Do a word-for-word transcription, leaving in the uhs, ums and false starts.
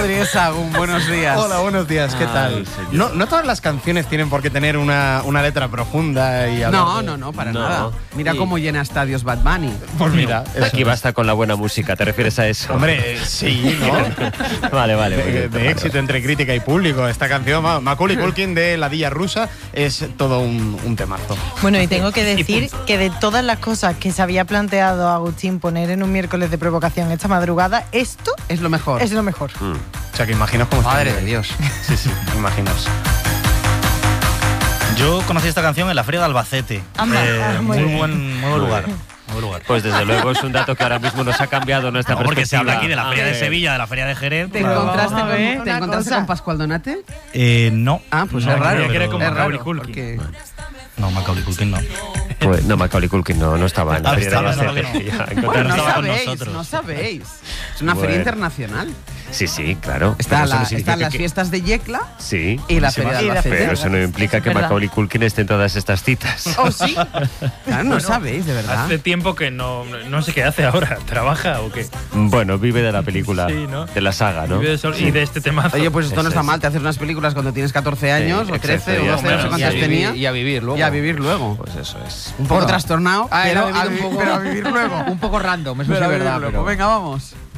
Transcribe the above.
Rodríguez Sagún, buenos días. Hola, buenos días, ¿qué Ay, tal? No, no todas las canciones tienen por qué tener una, una letra profunda y hablar No, de- no, no, para No. nada. Mira Y- cómo llena estadios Bad Bunny. Pues mira, eso Aquí es. basta con la buena música, ¿te refieres a eso? Hombre, eh, sí, ¿no? Vale, vale. muy de, bien, de vale. éxito entre crítica y público. Esta canción, Ma- Macaulay Culkin de La Dilla Rusa, es todo un, un temazo. Bueno, y tengo que decir que de todas las cosas que se había planteado Agustín poner en un miércoles de provocación esta madrugada, esto Es lo mejor. es lo mejor. Mm. O sea, que imaginaos cómo está. Madre de Dios. Sí, sí, imaginaos. Yo conocí esta canción en la Feria de Albacete. Amba, ah, muy muy, bien. buen, muy buen lugar. Muy buen lugar. Pues desde luego es un dato que ahora mismo nos ha cambiado nuestra No, porque se perspectiva. habla aquí de la Feria A de ver. Sevilla, de la Feria de Jerez. ¿Te Claro. encontraste, Vamos a ver con, ¿te una encontraste cosa. con Pascual Donate? Eh, no. Ah, pues No, es raro. creía que era como es Macaulay raro, Culkin. porque- No, Macaulay Culkin no. Pues, no, Macaulay Culkin no, no estaba en la Ah, feria de estaba, Albacete. estaba que no. Ya, Bueno, encontrar- no estaba con sabéis, nosotros. no sabéis. Es una Bueno. feria internacional. Sí, sí, claro. Está Pero eso la- no significa están las que- fiestas de Yecla Sí. y la buenísimas. feria de Y la Albacete. Pero eso no implica que verdad. Macaulay Culkin esté en todas estas citas. ¿Oh, sí? Claro, no sabéis, de verdad. Hace tiempo que no, no sé qué hace ahora. ¿Trabaja o qué? Bueno, vive de la película, Sí, ¿no? de la saga, ¿no? Vive de sol- Y de este tema. Oye, pues esto no Eso está es. mal. Te haces unas películas cuando tienes catorce años, Sí, o trece, exacto, o ya doce, no sé está. cuántas Y a vivir- tenía. Y a vivir luego. Y a vivir luego. Pues eso es. Un poco Bueno. trastornado, Ah, él pero, ha vivido a un vi- poco- pero a vivir luego. Un poco random, eso Pero sí a es vivir verdad. luego. Pero... Venga, vamos.